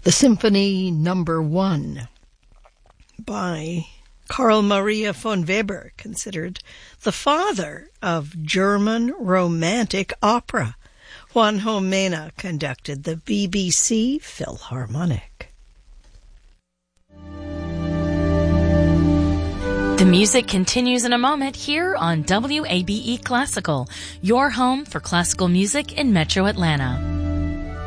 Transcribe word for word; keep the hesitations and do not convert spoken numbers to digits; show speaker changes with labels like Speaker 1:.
Speaker 1: The Symphony Number One by Carl Maria von Weber, considered the father of German romantic opera. Juanjo Mena conducted the B B C Philharmonic.
Speaker 2: The music continues in a moment here on W A B E Classical, your home for classical music in Metro Atlanta.